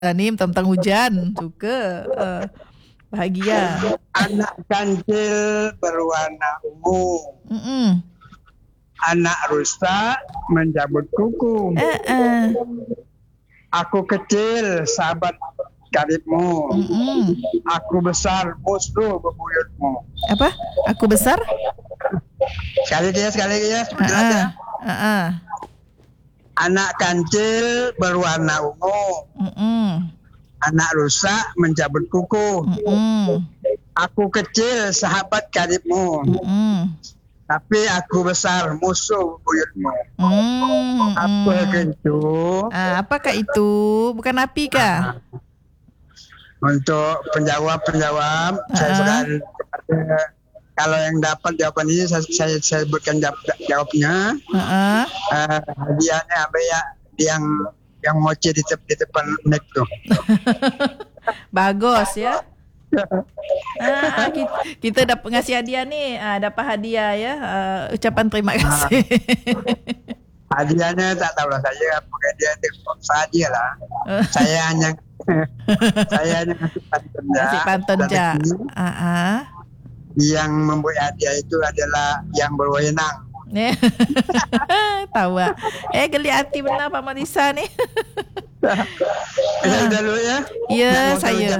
Ni tentang hujan. Suka. Bahagia. Anak kancil berwarna ungu. Mm-mm. Anak rusa menjabut kuku. Aku kecil, sahabat karibmu. Mm-mm. Aku besar, musuh bebuyutmu. Apa? Aku besar? Sekali lagi ya. Jelas ya. Anak kancil berwarna ungu. Mm-mm. Anak rusa mencabut kuku. Mm-mm. Aku kecil, sahabat karibmu. Mm-mm. Tapi aku besar, musuh buyutmu. Mm-mm. Apa itu? Apakah itu? Bukan api kah? Untuk penjawab, saya serahkan kepada, kalau yang dapat jawaban ini saya sebutkan jawabnya. Hadiahnya apa ya? Yang mochi di depan mic tuh. Bagus ya. Kita dapat ngasih hadiah ni. Dapat hadiah ya. Ucapan terima kasih. Hadiahnya tak tahulah saya apa dia saja lah. Saya hanya ngasih pantun je. Ngasih pantun je. Yang membuat hadiah itu adalah yang berwenang. Tahu ah. Geli hati benar Pak Marisa ni. Saya dulu ya. Ya, saya.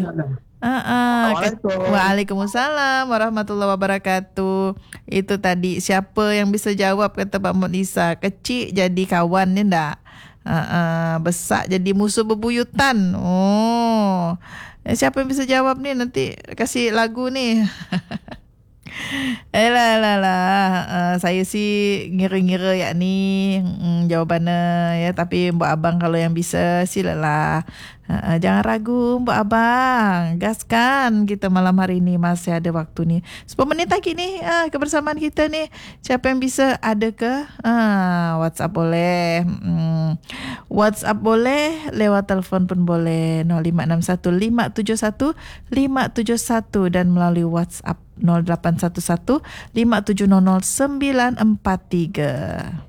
Waalaikumsalam warahmatullahi wabarakatuh. Itu tadi siapa yang bisa jawab kata Pak Marisa. Kecil jadi kawan ni ndak? Besar jadi musuh bebuyutan. Siapa yang bisa jawab ni? Nanti kasih lagu ni. Saya sih ngira-ngira ya ni jawabannya ya, tapi Mbak Abang kalau yang bisa silalah. Jangan ragu Mbak Abang, gaskan kita malam hari ni, masih ada waktu ni 10 menit lagi ni kebersamaan kita ni. Siapa yang bisa, ada ke WhatsApp boleh, WhatsApp boleh, lewat telefon pun boleh 0561 571 571 dan melalui WhatsApp 0811 5700 943.